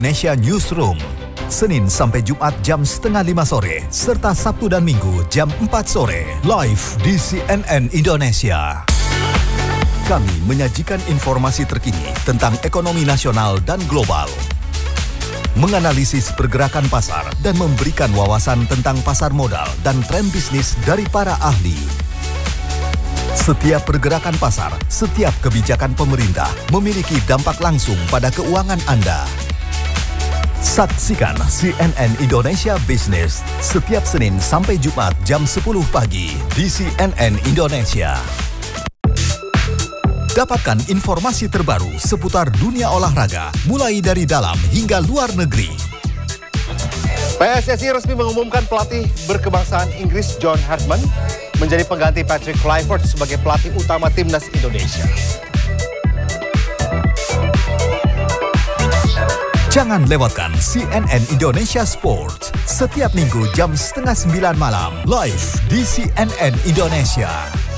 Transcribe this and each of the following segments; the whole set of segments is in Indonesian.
Indonesia Newsroom, Senin sampai Jumat jam 4:30 sore, serta Sabtu dan Minggu jam 4 sore, live di CNN Indonesia. Kami menyajikan informasi terkini tentang ekonomi nasional dan global, menganalisis pergerakan pasar dan memberikan wawasan tentang pasar modal dan tren bisnis dari para ahli. Setiap pergerakan pasar, setiap kebijakan pemerintah memiliki dampak langsung pada keuangan Anda. Saksikan CNN Indonesia Business setiap Senin sampai Jumat jam 10 pagi di CNN Indonesia. Dapatkan informasi terbaru seputar dunia olahraga, mulai dari dalam hingga luar negeri. PSSI resmi mengumumkan pelatih berkebangsaan Inggris John Herdman menjadi pengganti Patrick Kluivert sebagai pelatih utama timnas Indonesia. Jangan lewatkan CNN Indonesia Sports setiap Minggu jam 8:30 malam, live di CNN Indonesia.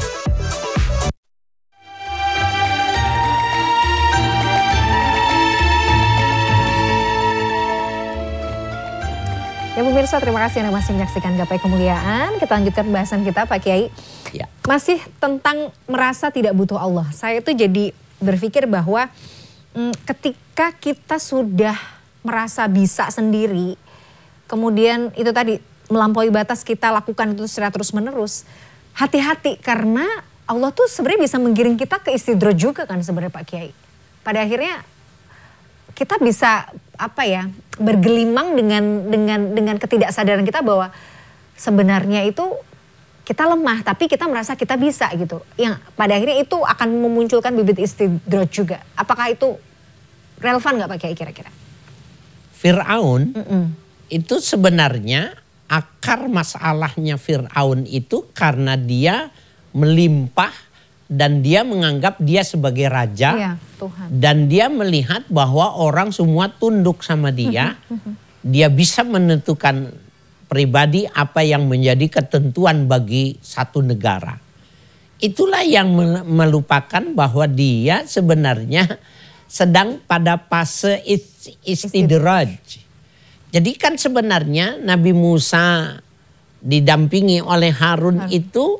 Ya pemirsa, terima kasih Anda masih menyaksikan Gapai Kemuliaan. Kita lanjutkan pembahasan kita Pak Kiai. Ya. Masih tentang merasa tidak butuh Allah. Saya tuh jadi berpikir bahwa ketika kita sudah merasa bisa sendiri, kemudian itu tadi melampaui batas kita lakukan itu secara terus menerus, hati-hati karena Allah tuh sebenarnya bisa menggiring kita ke istidraj juga kan sebenarnya Pak Kiai. Pada akhirnya kita bisa bergelimang dengan ketidaksadaran kita bahwa sebenarnya itu kita lemah tapi kita merasa kita bisa gitu. Yang pada akhirnya itu akan memunculkan bibit istidraj juga. Apakah itu relevan nggak Pak Kiai kira-kira? Fir'aun itu sebenarnya akar masalahnya Fir'aun itu karena dia melimpah dan dia menganggap dia sebagai raja. Ya, Tuhan. Dan dia melihat bahwa orang semua tunduk sama dia. Dia bisa menentukan pribadi apa yang menjadi ketentuan bagi satu negara. Itulah yang melupakan bahwa dia sebenarnya sedang pada fase istidraj. Jadi kan sebenarnya Nabi Musa didampingi oleh Harun itu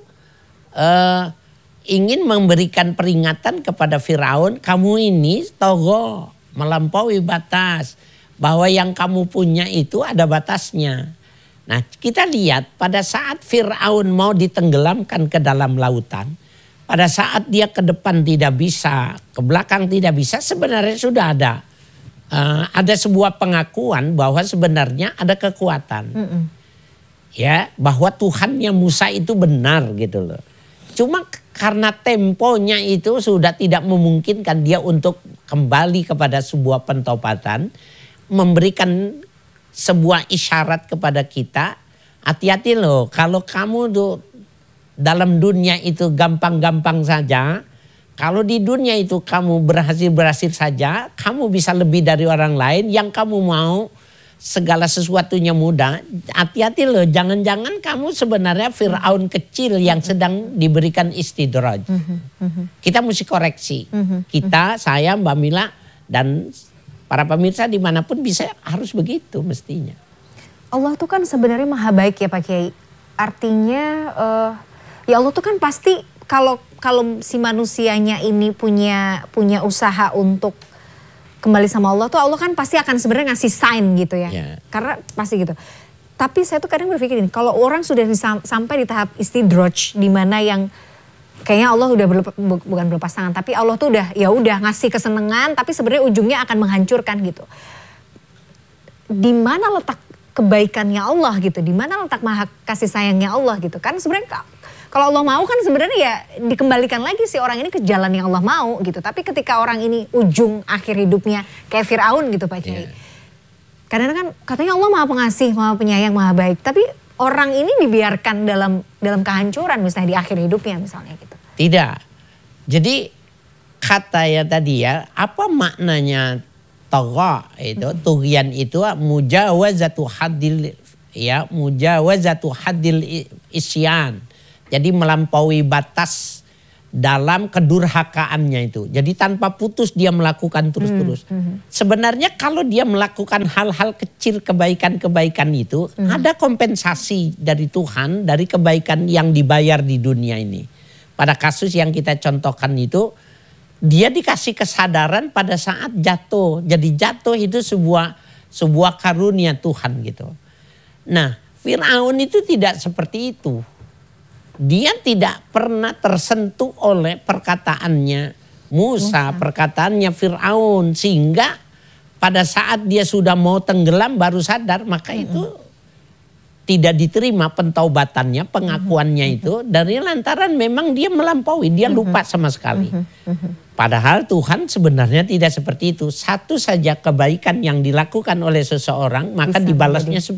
ingin memberikan peringatan kepada Firaun, kamu ini togo, melampaui batas. Bahwa yang kamu punya itu ada batasnya. Nah kita lihat pada saat Firaun mau ditenggelamkan ke dalam lautan, pada saat dia ke depan tidak bisa, ke belakang tidak bisa, sebenarnya sudah ada sebuah pengakuan bahwa sebenarnya ada kekuatan. Ya, bahwa Tuhannya Musa itu benar gitu loh. Cuma karena temponya itu sudah tidak memungkinkan dia untuk kembali kepada sebuah pentobatan, memberikan sebuah isyarat kepada kita, hati-hati loh kalau kamu tuh dalam dunia itu gampang-gampang saja. Kalau di dunia itu kamu berhasil saja, kamu bisa lebih dari orang lain. Yang kamu mau segala sesuatunya mudah. Hati-hati loh, jangan-jangan kamu sebenarnya Fir'aun kecil yang sedang diberikan istidraj. Kita mesti koreksi. Kita, saya, Mbak Mila, dan para pemirsa dimanapun bisa harus begitu mestinya. Allah tuh kan sebenarnya maha baik ya Pak Kiai. Artinya ya Allah tuh kan pasti kalau si manusianya ini punya usaha untuk kembali sama Allah tuh Allah kan pasti akan sebenarnya ngasih sign gitu ya. Karena pasti gitu. Tapi saya tuh kadang berpikir ini, kalau orang sudah sampai di tahap istidraj di mana yang kayaknya Allah udah bukan berlepas tangan, tapi Allah tuh udah ngasih kesenangan tapi sebenarnya ujungnya akan menghancurkan gitu. Di mana letak kebaikannya Allah gitu? Di mana letak maha kasih sayangnya Allah gitu? Kan sebenarnya kalau Allah mau kan sebenarnya ya dikembalikan lagi si orang ini ke jalan yang Allah mau gitu. Tapi ketika orang ini ujung akhir hidupnya kayak Fir'aun gitu Pak Kiai. Kadang kan katanya Allah maha pengasih, maha penyayang, maha baik. Tapi orang ini dibiarkan dalam kehancuran misalnya di akhir hidupnya misalnya gitu. Tidak. Jadi kata ya tadi ya, apa maknanya tagha itu, tughyan itu mujawazatu haddil isyan. Jadi melampaui batas dalam kedurhakaannya itu. Jadi tanpa putus dia melakukan terus-terus. Sebenarnya kalau dia melakukan hal-hal kecil kebaikan-kebaikan itu, ada kompensasi dari Tuhan dari kebaikan yang dibayar di dunia ini. Pada kasus yang kita contohkan itu, dia dikasih kesadaran pada saat jatuh. Jadi jatuh itu sebuah karunia Tuhan gitu. Nah, Firaun itu tidak seperti itu. Dia tidak pernah tersentuh oleh perkataannya Musa, perkataannya Firaun, sehingga pada saat dia sudah mau tenggelam baru sadar, maka itu tidak diterima pentaubatannya, pengakuannya itu dari lantaran memang dia melampaui, dia lupa sama sekali. Padahal Tuhan sebenarnya tidak seperti itu. Satu saja kebaikan yang dilakukan oleh seseorang maka bisa dibalasnya 10.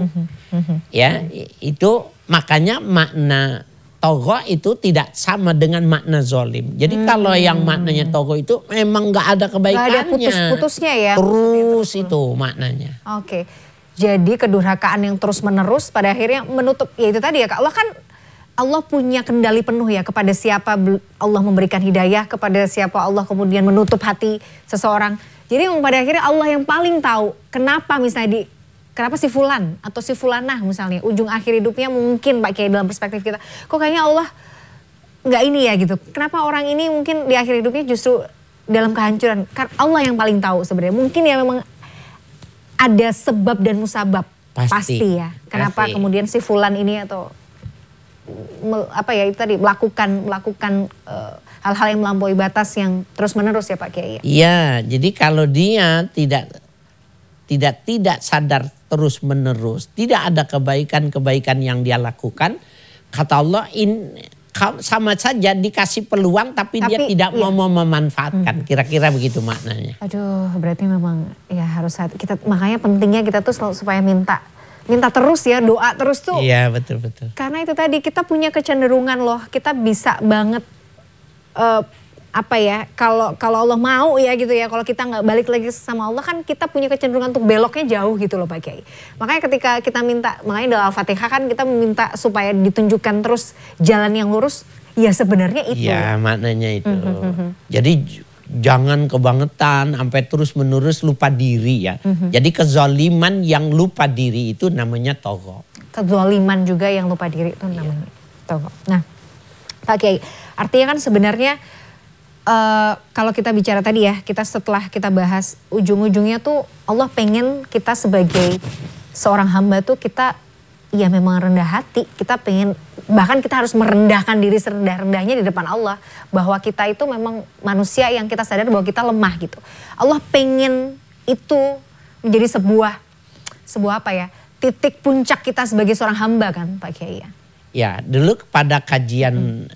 Ya, itu makanya makna togo itu tidak sama dengan makna zolim. Jadi kalau yang maknanya togo itu memang nggak ada kebaikannya. Nggak ada putus-putusnya ya. Terus itu maknanya. Oke. Jadi kedurhakaan yang terus menerus pada akhirnya menutup. Ya itu tadi ya Kak. Allah punya kendali penuh ya kepada siapa Allah memberikan hidayah, kepada siapa Allah kemudian menutup hati seseorang. Jadi memang pada akhirnya Allah yang paling tahu kenapa misalnya kenapa si fulan atau si fulanah misalnya ujung akhir hidupnya mungkin Pak Kiai dalam perspektif kita. Kok kayaknya Allah nggak ini ya gitu. Kenapa orang ini mungkin di akhir hidupnya justru dalam kehancuran. Karena Allah yang paling tahu sebenarnya. Mungkin ya memang ada sebab dan musabab. Pasti ya. Kenapa kemudian si fulan ini atau itu tadi melakukan hal-hal yang melampaui batas yang terus menerus ya Pak Kiai. Iya, jadi kalau dia tidak sadar terus menerus, tidak ada kebaikan-kebaikan yang dia lakukan, kata Allah sama saja dikasih peluang tapi dia tidak mau memanfaatkan. Kira-kira begitu maknanya. Aduh, berarti memang ya harus kita, makanya pentingnya kita tuh selalu supaya minta terus ya, doa terus tuh. Iya, betul. Karena itu tadi kita punya kecenderungan loh, kita bisa banget kalau Allah mau ya gitu ya, kalau kita nggak balik lagi sama Allah kan kita punya kecenderungan untuk beloknya jauh gitu loh Pak Kiai. Makanya ketika kita minta, makanya dalam Al-Fatihah kan kita meminta supaya ditunjukkan terus jalan yang lurus, ya sebenarnya itu. Iya, maknanya itu. Jadi jangan kebangetan sampai terus menerus lupa diri ya. Jadi kezaliman yang lupa diri itu namanya togo. Kezaliman juga yang lupa diri itu namanya togo. Nah Pak Kiai, artinya kan sebenarnya kalau kita bicara tadi ya, kita setelah kita bahas ujung-ujungnya tuh Allah pengen kita sebagai seorang hamba tuh kita ya memang rendah hati. Kita pengen, bahkan kita harus merendahkan diri serendah-rendahnya di depan Allah. Bahwa kita itu memang manusia yang kita sadar bahwa kita lemah gitu. Allah pengen itu menjadi sebuah titik puncak kita sebagai seorang hamba kan Pak Kiai ya. Ya, dulu pada kajian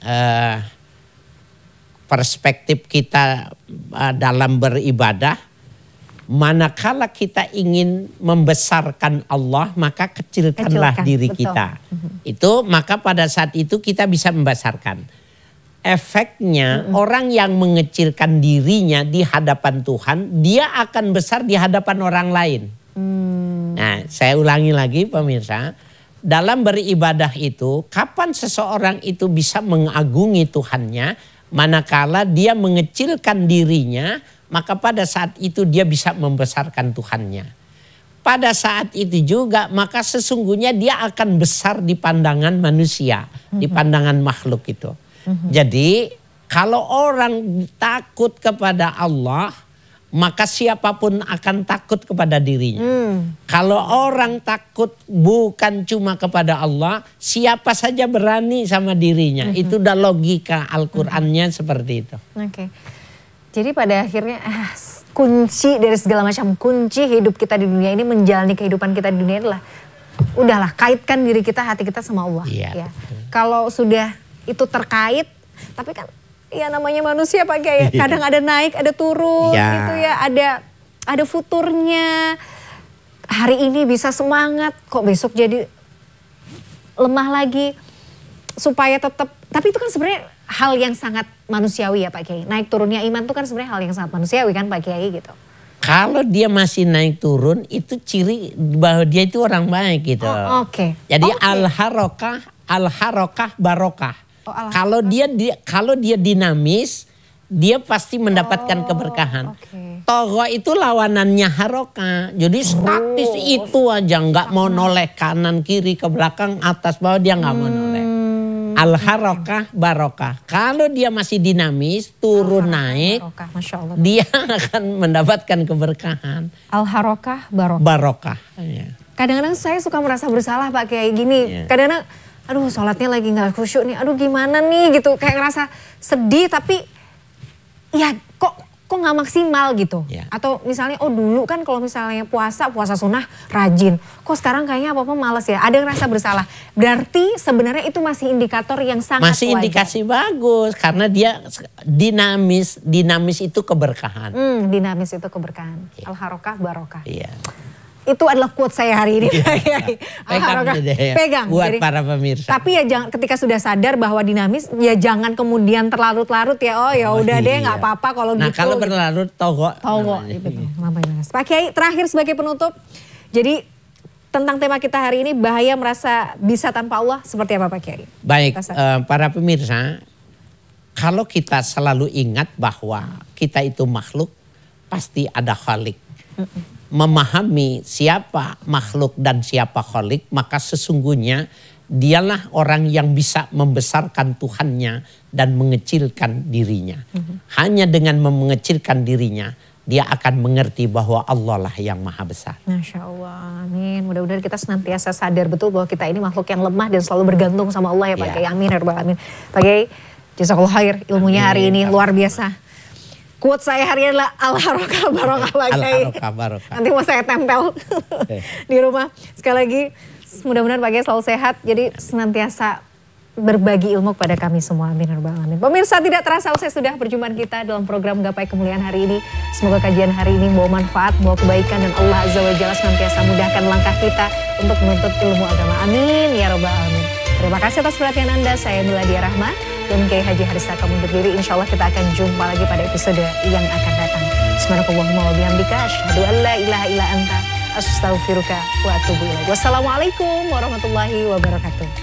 perspektif kita dalam beribadah, manakala kita ingin membesarkan Allah, maka kecilkanlah diri kita. Itu maka pada saat itu kita bisa membesarkan. Efeknya orang yang mengecilkan dirinya di hadapan Tuhan, dia akan besar di hadapan orang lain. Nah, saya ulangi lagi pemirsa, dalam beribadah itu, kapan seseorang itu bisa mengagungi Tuhannya? Manakala dia mengecilkan dirinya, maka pada saat itu dia bisa membesarkan Tuhannya. Pada saat itu juga, maka sesungguhnya dia akan besar di pandangan manusia, di pandangan makhluk itu. Jadi kalau orang takut kepada Allah, maka siapapun akan takut kepada dirinya. Kalau orang takut bukan cuma kepada Allah, siapa saja berani sama dirinya. Itu udah logika Al-Qur'annya seperti itu. Oke. Jadi pada akhirnya kunci dari segala macam kunci hidup kita di dunia ini, menjalani kehidupan kita di dunia adalah udahlah kaitkan diri kita, hati kita sama Allah. Iya. Ya. Kalau sudah itu terkait, tapi kan ya namanya manusia Pak Kiai, kadang ada naik, ada turun gitu ya, ada futurnya. Hari ini bisa semangat, kok besok jadi lemah lagi. Supaya tetap, tapi itu kan sebenarnya hal yang sangat manusiawi ya Pak Kiai. Naik turunnya iman itu kan sebenarnya hal yang sangat manusiawi kan Pak Kiai gitu. Kalau dia masih naik turun, itu ciri bahwa dia itu orang baik gitu. Oke. Jadi al-harokah barokah. Oh, al-harokah. Kalau dia dinamis, dia pasti mendapatkan keberkahan. Okay. Togho itu lawanannya haroka. Jadi statis itu aja, nggak mau noleh kanan kiri ke belakang atas bawah, dia nggak mau noleh. Al-harokah barokah. Kalau dia masih dinamis, turun naik, Barokah, Masya Allah. dia akan mendapatkan keberkahan. Al-harokah barokah. Barokah. Ya. Kadang-kadang saya suka merasa bersalah Pak kayak gini. Iya. Kadang-kadang, aduh sholatnya lagi nggak khusyuk nih. Aduh gimana nih gitu. Kayak ngerasa sedih tapi ya kok nggak maksimal gitu. Ya. Atau misalnya dulu kan kalau misalnya puasa sunnah rajin. Kok sekarang kayaknya apa-apa males ya. Ada ngerasa bersalah. Berarti sebenarnya itu masih indikator yang sangat Masih indikasi bagus karena dia dinamis. Dinamis itu keberkahan. Dinamis itu keberkahan. Al-harokah barokah. Iya. Itu adalah quote saya hari ini. Pegang aja ya, Pegang. buat Jadi, para pemirsa. tapi ya jangan, ketika sudah sadar bahwa dinamis, ya jangan kemudian terlarut-larut ya. Ya udah deh nggak apa-apa kalau Nah gitu. kalau berlarut togo. Gitu. Pak Kiai terakhir sebagai penutup. Jadi tentang tema kita hari ini, bahaya merasa bisa tanpa Allah, seperti apa Pak Kiai? Baik, para pemirsa, kalau kita selalu ingat bahwa kita itu makhluk, pasti ada khalik. Memahami siapa makhluk dan siapa khalik, maka sesungguhnya dialah orang yang bisa membesarkan Tuhannya dan mengecilkan dirinya. Hanya dengan mengecilkan dirinya, dia akan mengerti bahwa Allah lah yang maha besar. Masya Allah, amin. Mudah-mudahan kita senantiasa sadar betul bahwa kita ini makhluk yang lemah dan selalu bergantung sama Allah ya Pak Kiai. Amin ya rabbal alamin. Pak Kiai, jazakallah khair ilmunya hari ini luar biasa. Quote saya hari ini adalah al-harokah barokah Pak Kiai. Al-harokah barokah. Nanti mau saya tempel di rumah. Sekali lagi mudah-mudahan Pak Kiai selalu sehat. Jadi senantiasa berbagi ilmu kepada kami semua. Amin ya rabbal alamin. Pemirsa, tidak terasa usai sudah perjumpaan kita dalam program Gapai Kemuliaan hari ini. Semoga kajian hari ini membawa manfaat, membawa kebaikan, dan Allah Azza wa Jalla senantiasa mudahkan langkah kita untuk menuntut ilmu agama. Amin ya rabbal alamin. Terima kasih atas perhatian Anda. Saya Miladia Rahma dan Kiai Haji Haris Taka undur diri. Insya Allah kita akan jumpa lagi pada episode yang akan datang. Subhanakallahumma wa bihamdika asyhadu an la ilaha illa anta astaghfiruka wa atubu ilaik. Wassalamualaikum warahmatullahi wabarakatuh.